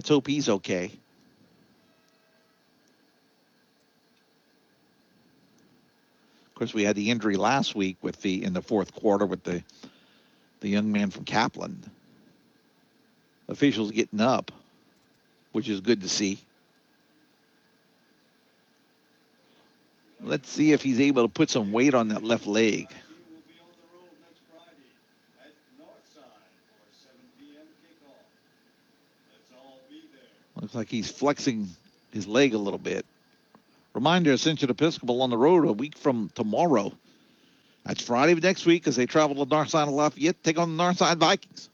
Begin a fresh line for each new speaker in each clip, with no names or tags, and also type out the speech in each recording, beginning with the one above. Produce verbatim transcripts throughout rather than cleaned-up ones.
Let's hope he's okay. Of course, we had the injury last week with the in the fourth quarter with the the young man from Kaplan. Officials getting up, which is good to see. Let's see if he's able to put some weight on that left leg. Looks like he's flexing his leg a little bit. Reminder, Ascension Episcopal on the road a week from tomorrow. That's Friday of next week as they travel to the north side of Lafayette to take on the Northside Vikings.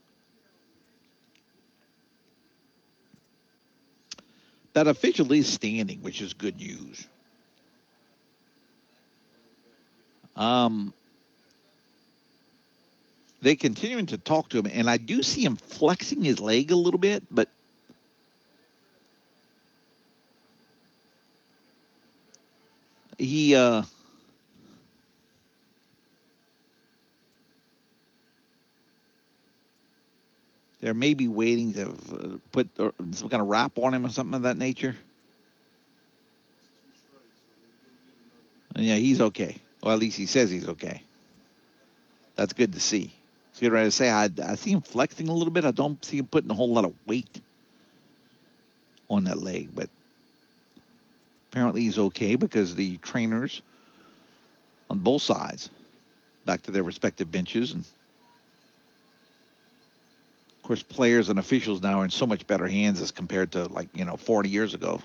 That official is standing, which is good news. Um, they continuing to talk to him, and I do see him flexing his leg a little bit, but he uh, they're maybe waiting to uh, put uh, some kind of wrap on him or something of that nature. And yeah, he's okay. Well, at least he says he's okay. That's good to see. So you're ready to say, I, I see him flexing a little bit. I don't see him putting a whole lot of weight on that leg, but apparently he's okay because the trainers on both sides back to their respective benches. And, of course, players and officials now are in so much better hands as compared to, like, you know, forty years ago.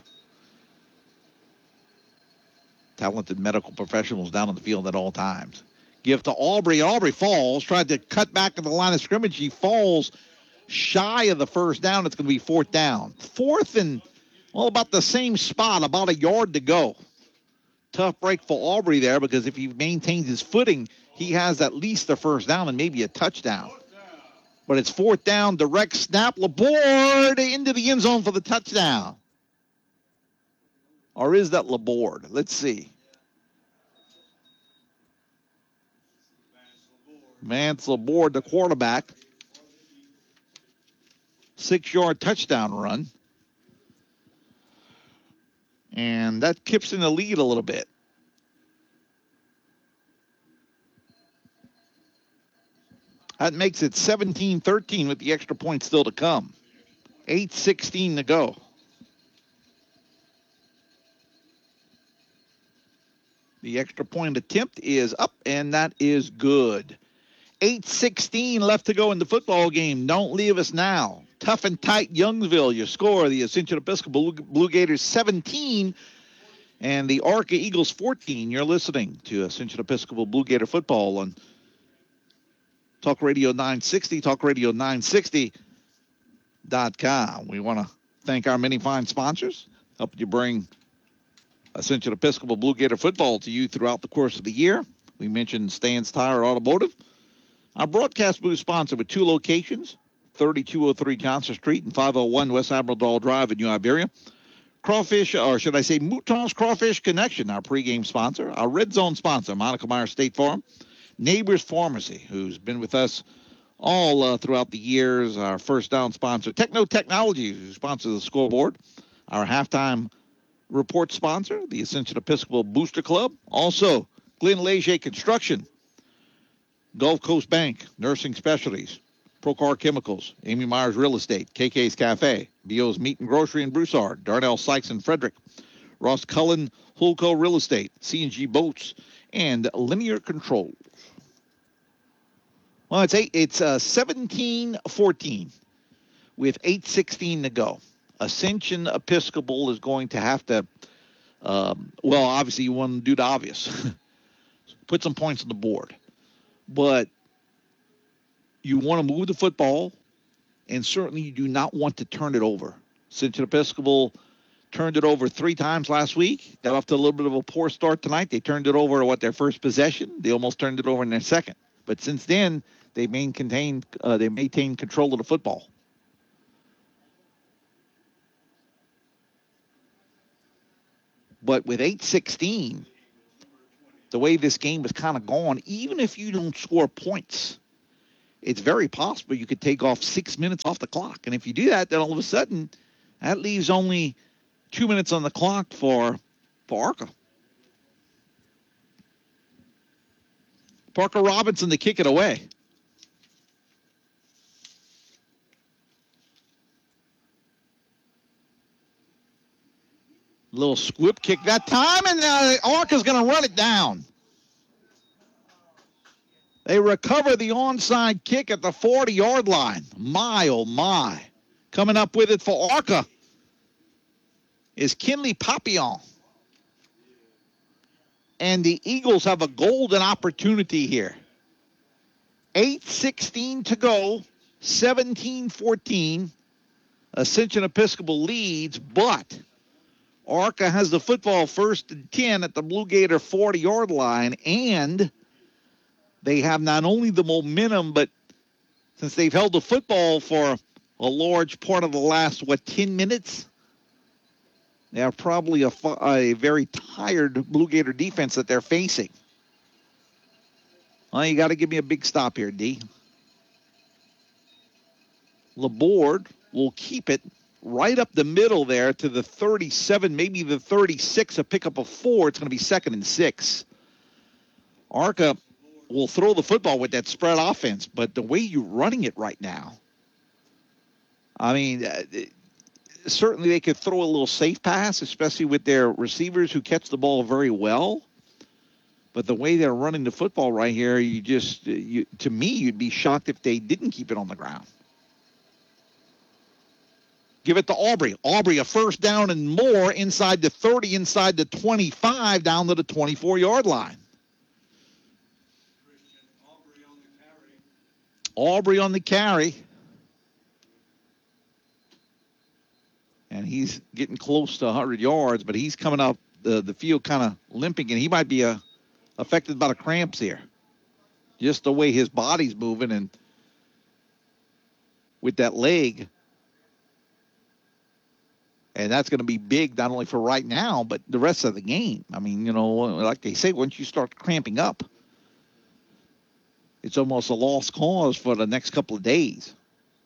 Talented medical professionals down on the field at all times. Give to Aubrey. Aubrey falls, tried to cut back to the line of scrimmage. He falls shy of the first down. It's going to be fourth down. Fourth and, well, about the same spot, about a yard to go. Tough break for Aubrey there because if he maintains his footing, he has at least the first down and maybe a touchdown. But it's fourth down, direct snap. Laborde into the end zone for the touchdown. Or is that Laborde? Let's see. Vance Laborde, the quarterback. Six-yard touchdown run. And that keeps in the lead a little bit. That makes it seventeen thirteen with the extra point still to come. eight sixteen to go. The extra point attempt is up, and that is good. eight sixteen left to go in the football game. Don't leave us now. Tough and tight Youngsville, your score. The Ascension Episcopal Blue Gators seventeen and the Arca Eagles fourteen. You're listening to Ascension Episcopal Blue Gator football on Talk Radio nine sixty, talk radio nine sixty dot com. We want to thank our many fine sponsors, helping you bring Ascension Episcopal Blue Gator football to you throughout the course of the year. We mentioned Stan's Tire Automotive. Our broadcast booth sponsor with two locations, thirty-two oh three Johnson Street and five oh one West Admiral Drive in New Iberia. Crawfish, or should I say Mouton's Crawfish Connection, our pregame sponsor. Our Red Zone sponsor, Monica Meyer State Farm. Neighbors Pharmacy, who's been with us all uh, throughout the years. Our first down sponsor, Techno Technologies, who sponsors the scoreboard. Our halftime report sponsor, the Ascension Episcopal Booster Club. Also, Glenn Leger Construction, Gulf Coast Bank, Nursing Specialties, Procar Chemicals, Amy Myers Real Estate, K K's Cafe, B O's Meat and Grocery in Broussard, Darnell Sykes and Frederick, Ross Cullen, Hulco Real Estate, C and G Boats, and Linear Controls. Well, it's eight. It's uh, seventeen fourteen with eight sixteen to go. Ascension Episcopal is going to have to, um, well, obviously you want to do the obvious. Put some points on the board. But you want to move the football, and certainly you do not want to turn it over. Ascension Episcopal turned it over three times last week. Got off to a little bit of a poor start tonight. They turned it over, what, their first possession? They almost turned it over in their second. But since then, they maintained, uh, they maintained control of the football. But with eight sixteen, the way this game is kind of gone, even if you don't score points, it's very possible you could take off six minutes off the clock. And if you do that, then all of a sudden, That leaves only two minutes on the clock for, for Arca. Parker Robinson to kick it away. Little squib kick that time, and uh, Arca's going to run it down. They recover the onside kick at the forty-yard line. My, oh, my. Coming up with it for Arca is Kinley Papillon. And the Eagles have a golden opportunity here. eight sixteen to go, seventeen fourteen. Ascension Episcopal leads, but Arca has the football first and ten at the Blue Gator forty-yard line, and they have not only the momentum, but since they've held the football for a large part of the last, what, ten minutes, they have probably a, a very tired Blue Gator defense that they're facing. Well, you got to give me a big stop here, D. Laborde will keep it right up the middle there to the thirty-seven, maybe the thirty-six, a pickup of four. It's going to be second and six. Arca will throw the football with that spread offense, but the way you're running it right now, I mean, uh, certainly they could throw a little safe pass, especially with their receivers who catch the ball very well. But the way they're running the football right here, you just, you, to me, you'd be shocked if they didn't keep it on the ground. Give it to Aubrey. Aubrey, a first down and more inside the thirty, inside the twenty-five, down to the twenty-four-yard line. Aubrey on the carry. And he's getting close to one hundred yards, but he's coming up the, the field kind of limping, and he might be uh, affected by the cramps here. Just the way his body's moving and with that leg. And that's going to be big not only for right now, but the rest of the game. I mean, you know, like they say, once you start cramping up, it's almost a lost cause for the next couple of days.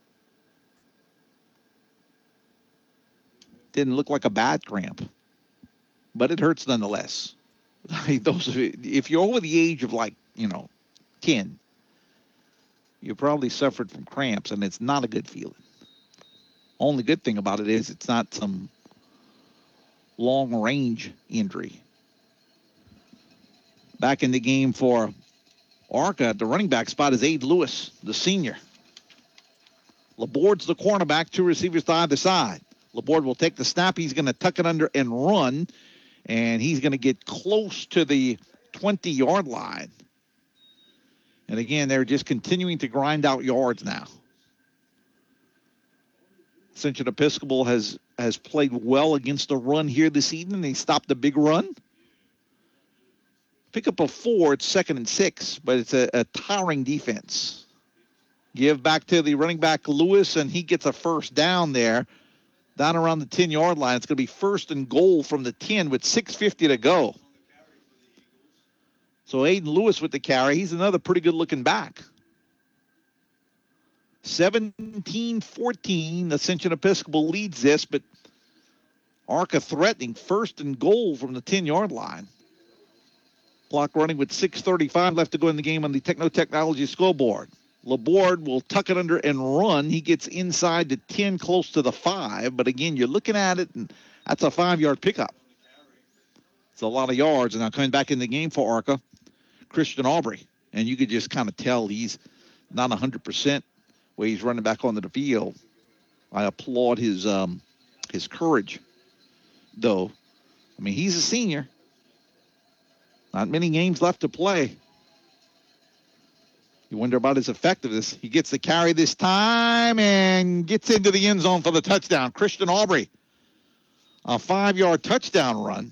Didn't look like a bad cramp, but it hurts nonetheless. Those, if you're over the age of like, you know, ten, you probably suffered from cramps, and it's not a good feeling. Only good thing about it is it's not some long-range injury. Back in the game for Arca at the running back spot is Abe Lewis, the senior. Laborde's the cornerback, two receivers to either side. Laborde will take the snap. He's going to tuck it under and run, and he's going to get close to the twenty-yard line. And again, they're just continuing to grind out yards now. Ascension Episcopal has, has played well against the run here this evening. They stopped the big run. Pick up a four. It's second and six, but it's a, a towering defense. Give back to the running back, Lewis, and he gets a first down there, down around the ten-yard line. It's going to be first and goal from the ten with six fifty to go. So Aiden Lewis with the carry. He's another pretty good-looking back. seventeen fourteen, Ascension Episcopal leads this, but Arca threatening first and goal from the ten-yard line. Clock running with six thirty-five left to go in the game on the Techno Technology scoreboard. Laborde will tuck it under and run. He gets inside the ten, close to the five, but again, you're looking at it, and that's a five-yard pickup. It's a lot of yards, and now coming back in the game for Arca, Christian Aubrey, and you could just kind of tell he's not one hundred percent. Where he's running back onto the field. I applaud his um, his courage, though. I mean, he's a senior. Not many games left to play. You wonder about his effectiveness. He gets the carry this time and gets into the end zone for the touchdown. Christian Aubrey, a five-yard touchdown run.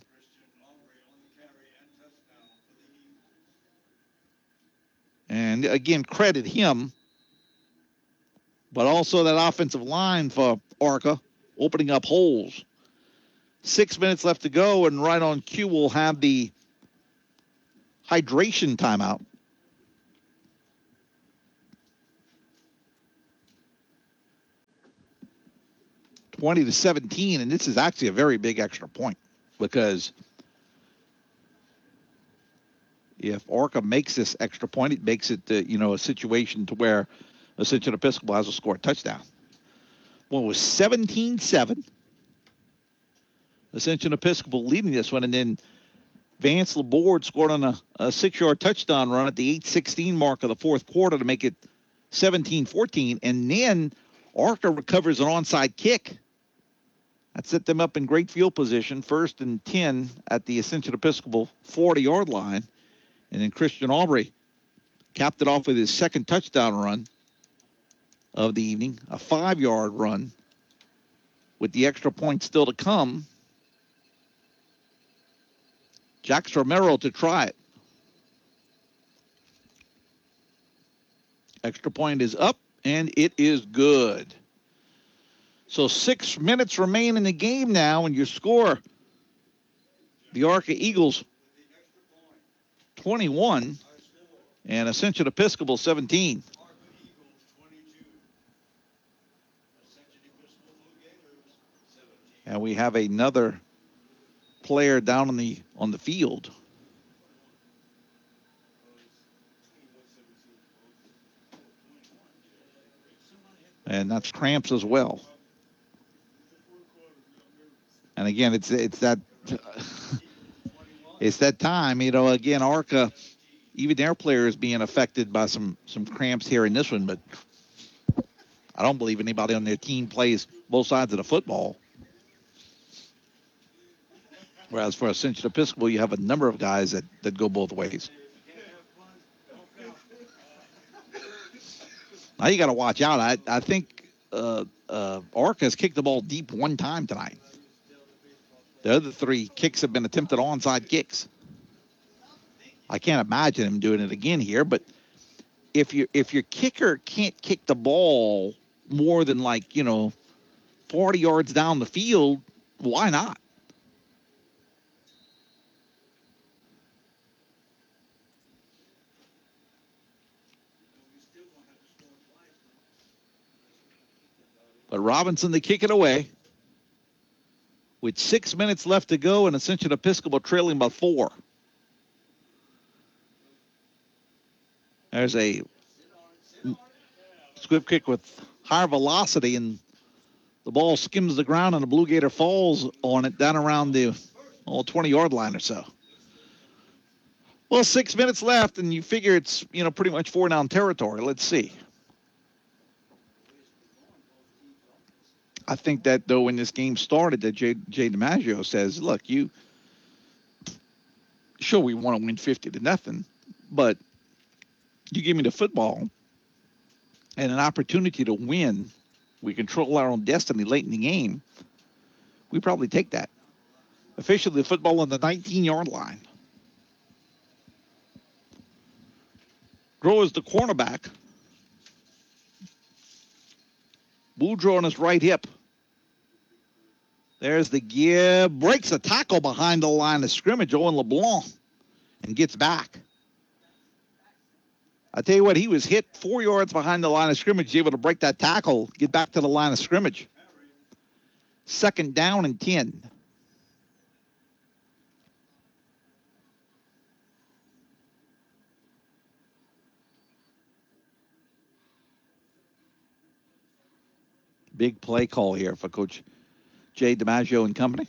And again, credit him. But also that offensive line for Arca opening up holes. Six minutes left to go, and right on cue we'll have the hydration timeout. twenty to seventeen, and this is actually a very big extra point because if Orca makes this extra point, it makes it, uh, you know, a situation to where Ascension Episcopal has to score a touchdown. Well, it was seventeen seven. Ascension Episcopal leading this one, and then Vance Laborde scored on a, a six-yard touchdown run at the eight sixteen mark of the fourth quarter to make it seventeen fourteen, and then Arca recovers an onside kick. That set them up in great field position, first and ten at the Ascension Episcopal forty-yard line, and then Christian Aubrey capped it off with his second touchdown run of the evening, a five-yard run with the extra point still to come. Jax Romero to try it. Extra point is up, and it is good. So six minutes remain in the game now, and your score, the Arca Eagles twenty-one and Ascension Episcopal seventeen. And we have another player down on the on the field. And that's Cramps as well. And again, it's it's that it's that time, you know. Again, Arca, even their players being affected by some some cramps here in this one, but I don't believe anybody on their team plays both sides of the football. Whereas for Ascension Episcopal, you have a number of guys that, that go both ways. Now you got to watch out. I, I think uh, uh, Arca has kicked the ball deep one time tonight. The other three kicks have been attempted onside kicks. I can't imagine him doing it again here, but if you if your kicker can't kick the ball more than like, you know, forty yards down the field, why not? But Robinson to kick it away with six minutes left to go, and Ascension Episcopal trailing by four. There's a squib kick with higher velocity, and the ball skims the ground, and the Blue Gator falls on it down around the oh, twenty-yard line or so. Well, six minutes left, and you figure it's, you know, pretty much four down territory. Let's see. I think that, though, when this game started, that Jay, Jay DiMaggio says, look, you, sure, we want to win fifty to nothing, but you give me the football and an opportunity to win, we control our own destiny late in the game, we probably take that. Officially, the football on the nineteen-yard line. Groh is the cornerback. Boudreaux on his right hip. There's the gear. Breaks a tackle behind the line of scrimmage, Owen LeBlanc, and gets back. I tell you what, he was hit four yards behind the line of scrimmage, able to break that tackle, get back to the line of scrimmage. Second down and ten. Big play call here for Coach Jay DiMaggio and company.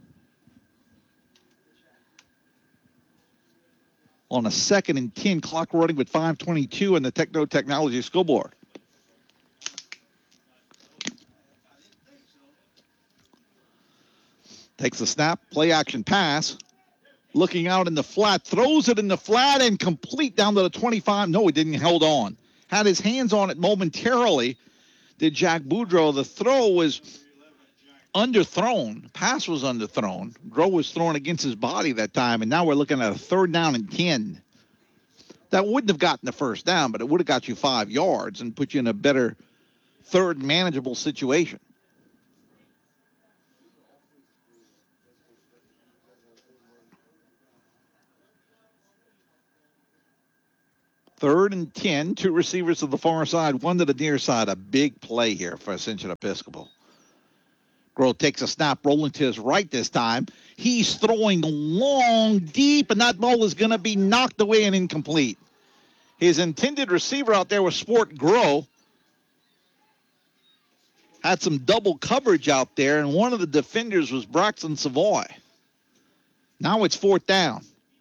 On a second and ten, clock running with five twenty-two on the Techno Technology scoreboard. Takes the snap, play action pass. Looking out in the flat, throws it in the flat and complete down to the twenty-five. No, he didn't, held on. Had his hands on it momentarily. Did Jack Boudreaux. The throw was underthrown. Pass was underthrown. Groh was thrown against his body that time, and now we're looking at a third down and ten. That wouldn't have gotten the first down, but it would have got you five yards and put you in a better third manageable situation. Third and ten, two receivers to the far side, one to the near side. A big play here for Ascension Episcopal. Groh takes a snap, rolling to his right this time. He's throwing long, deep, and that ball is going to be knocked away and incomplete. His intended receiver out there was Sport Groh. Had some double coverage out there, and one of the defenders was Braxton Savoy. Now it's fourth down.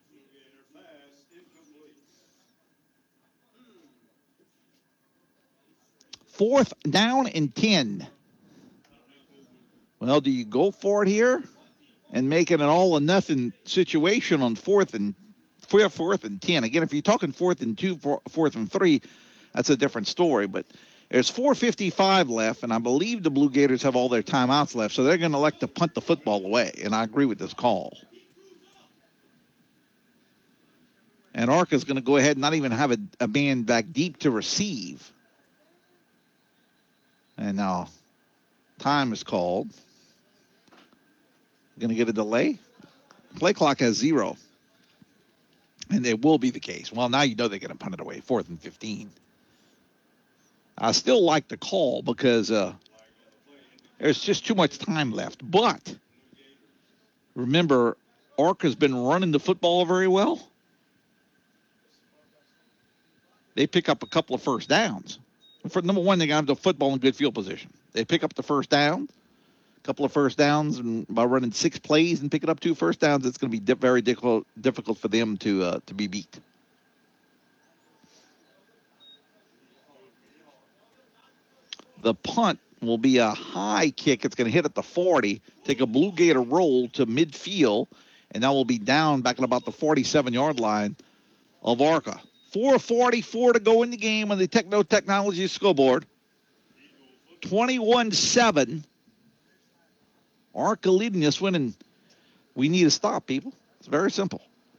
Fourth down and ten. Well, do you go for it here and make it an all-or-nothing situation on fourth and fourth and ten? Again, if you're talking fourth and two, fourth and three, that's a different story. But there's four fifty-five left, and I believe the Blue Gators have all their timeouts left, so they're going to elect to punt the football away, and I agree with this call. And Arca's going to go ahead and not even have a, a man back deep to receive. And now time is called. Going to get a delay. Play clock has zero. And it will be the case. Well, now you know they're going to punt it away. Fourth and fifteen. I still like the call because uh, there's just too much time left. But remember, Arca's been running the football very well. They pick up a couple of first downs. For number one, they got the football in good field position. They pick up the first down, a couple of first downs, and by running six plays and picking up two first downs, it's going to be di- very difficult difficult for them to uh, to be beat. The punt will be a high kick. It's going to hit at the forty, take a Blue Gator roll to midfield, and that will be down back at about the forty-seven-yard line of Arca. four forty-four to go in the game on the Techno Technology scoreboard. twenty-one seven. Arca leading this one, and we need to stop, people. It's very simple.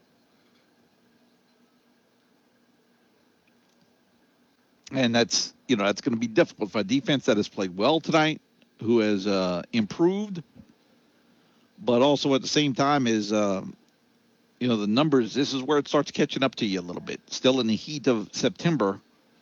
And that's, you know, that's going to be difficult for a defense that has played well tonight, who has uh, improved, but also at the same time is, uh, you know, the numbers, this is where it starts catching up to you a little bit. Still in the heat of September.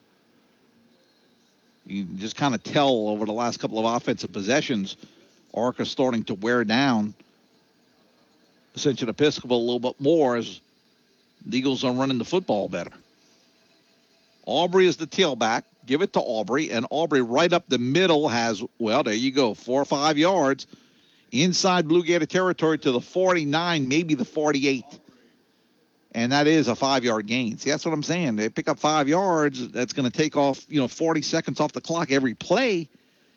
You can just kind of tell over the last couple of offensive possessions, Arca starting to wear down Ascension Episcopal a little bit more as the Eagles are running the football better. Aubrey is the tailback. Give it to Aubrey, and Aubrey right up the middle has, well, there you go, four or five yards inside Blue Gator territory to the forty-nine, maybe the forty-eight. And that is a five-yard gain. See, that's what I'm saying. They pick up five yards. That's going to take off, you know, forty seconds off the clock every play.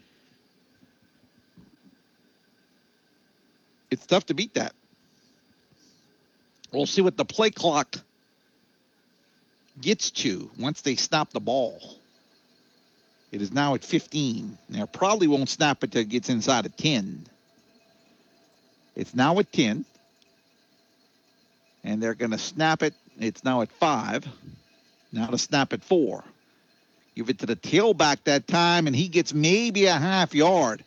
It's tough to beat that. We'll see what the play clock gets to once they stop the ball. It is now at fifteen. Now, probably won't snap it until it gets inside of ten. It's now at ten. And they're going to snap it. It's now at five. Now to snap at four. Give it to the tailback that time, and he gets maybe a half yard.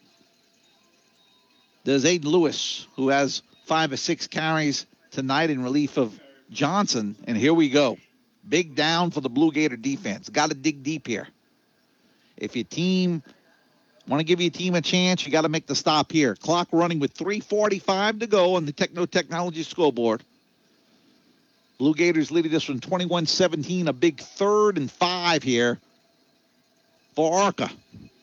Does Aiden Lewis, who has five or six carries tonight in relief of Johnson. And here we go. Big down for the Blue Gator defense. Got to dig deep here. If your team want to give your team a chance, you got to make the stop here. Clock running with three forty-five to go on the Techno Technology scoreboard. Blue Gators leading this one twenty-one seventeen, a big third and five here for Arca.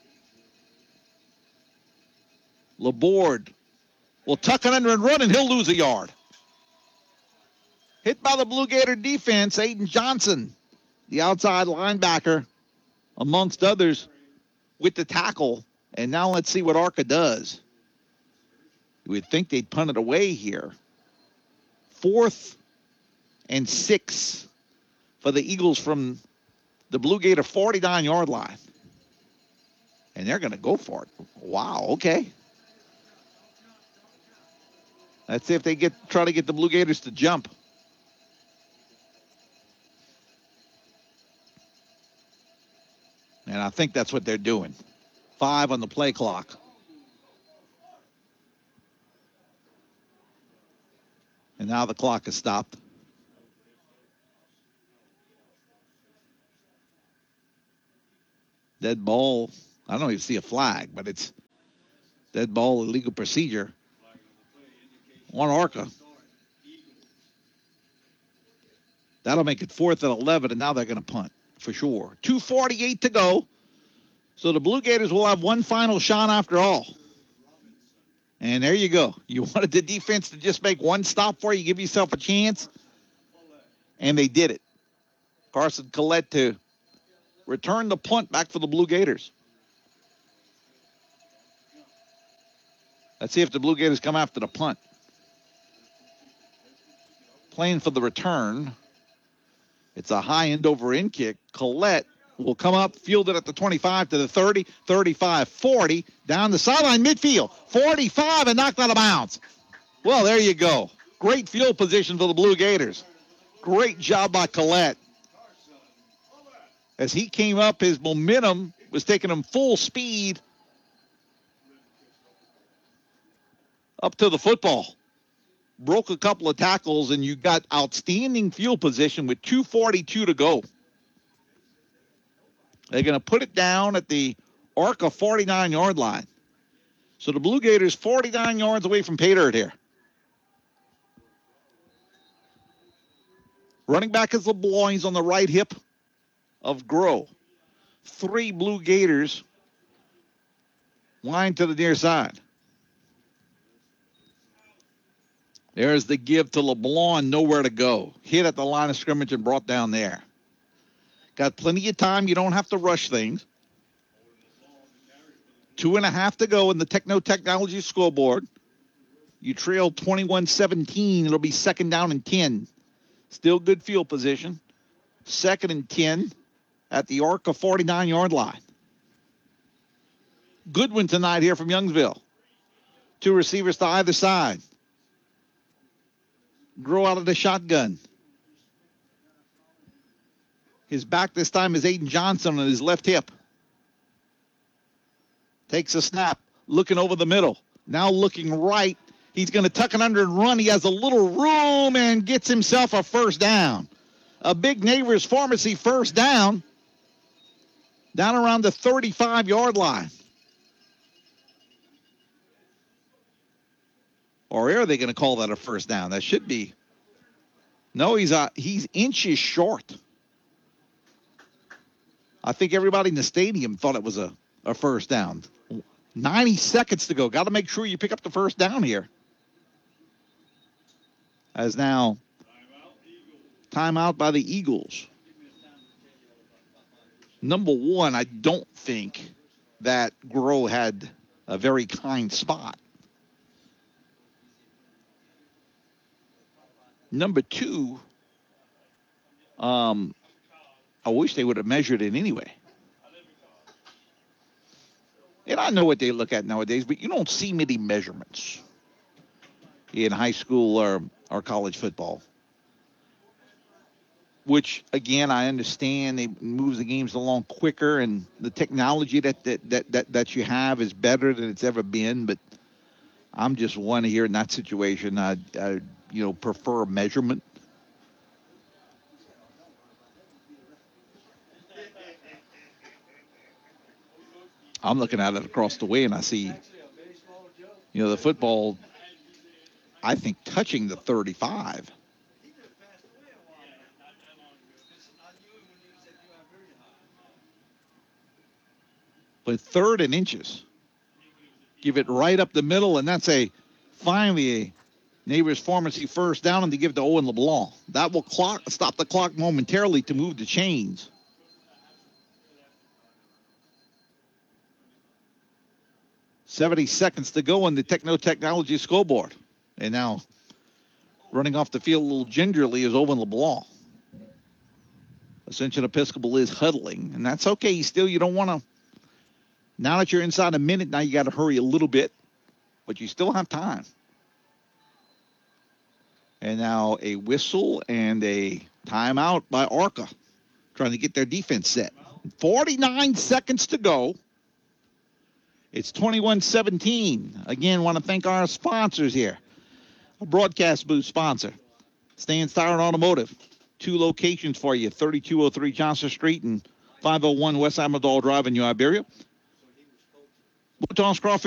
Laborde will tuck it under and run, and he'll lose a yard. Hit by the Blue Gator defense, Aiden Johnson, the outside linebacker, amongst others, with the tackle. And now let's see what Arca does. You would think they'd punt it away here. Fourth and six for the Eagles from the Blue Gator forty-nine-yard line. And they're going to go for it. Wow, okay. Let's see if they get try to get the Blue Gators to jump. And I think that's what they're doing. Five on the play clock. And now the clock has stopped. Dead ball. I don't even see a flag, but it's Dead ball, illegal procedure on Arca. That'll make it fourth and eleven, and now they're going to punt for sure. two forty-eight to go. So the Blue Gators will have one final shot after all. And there you go. You wanted the defense to just make one stop for you, give yourself a chance, and they did it. Carson Collette to return the punt back for the Blue Gators. Let's see if the Blue Gators come after the punt. Playing for the return. It's a high end over in kick. Collette will come up, field it at the twenty-five to the thirty, thirty-five, forty, down the sideline, midfield, forty-five, and knocked out of bounds. Well, there you go. Great field position for the Blue Gators. Great job by Collette. As he came up, his momentum was taking him full speed up to the football. Broke a couple of tackles, and you got outstanding field position with two forty-two to go. They're going to put it down at the Arca forty-nine-yard line. So the Blue Gators forty-nine yards away from pay dirt here. Running back is LeBlanc. He's on the right hip of Groh. Three Blue Gators line to the near side. There's the give to LeBlanc, nowhere to go. Hit at the line of scrimmage and brought down there. Got plenty of time. You don't have to rush things. Two and a half to go in the Techno Technology scoreboard. You trail twenty-one seventeen. It'll be second down and ten. Still good field position. Second and ten at the Arca forty-nine-yard line. Goodwin tonight here from Youngsville. Two receivers to either side. Grow out of the shotgun. His back this time is Aiden Johnson on his left hip. Takes a snap, looking over the middle. Now looking right. He's going to tuck it under and run. He has a little room and gets himself a first down. A big Neighbors Pharmacy first down. Down around the thirty-five-yard line. Or are they going to call that a first down? That should be. No, he's uh, he's inches short. I think everybody in the stadium thought it was a, a first down. ninety seconds to go. Got to make sure you pick up the first down here. As now, timeout by the Eagles. Number one, I don't think that Groh had a very kind spot. Number two, um, I wish they would have measured it anyway. And I know what they look at nowadays, but you don't see many measurements in high school or, or college football. Which, again, I understand it moves the games along quicker, and the technology that that, that, that that you have is better than it's ever been, but I'm just one here in that situation. I, I you know, prefer measurement. I'm looking at it across the way, and I see, you know, the football, I think, touching the thirty-five. But third and inches. Give it right up the middle, and that's a finally a Neighbors Pharmacy first down, and to give to Owen LeBlanc. That will clock, stop the clock momentarily to move the chains. seventy seconds to go on the Techno Technology scoreboard. And now running off the field a little gingerly is Owen LeBlanc. Ascension Episcopal is huddling, and that's okay. Still, you don't want to. Now that you're inside a minute, now you got to hurry a little bit, but you still have time. And now a whistle and a timeout by Arca, trying to get their defense set. forty-nine seconds to go. It's twenty-one seventeen. Again, want to thank our sponsors here. A broadcast booth sponsor, Stan's Tire and Automotive. Two locations for you, thirty-two oh three Johnson Street and five oh one West Amador Drive in New Iberia. Bouton's Crawfish